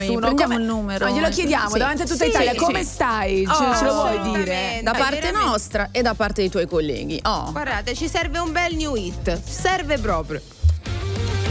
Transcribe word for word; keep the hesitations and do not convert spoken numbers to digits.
Prendiamo il numero. No, glielo chiediamo sì. davanti a tutta sì, Italia. sì. Come stai? Ce, Oh, ce lo vuoi dire? Da parte veramente. nostra e da parte dei tuoi colleghi. Oh. Guardate, ci serve un bel new hit. Serve proprio.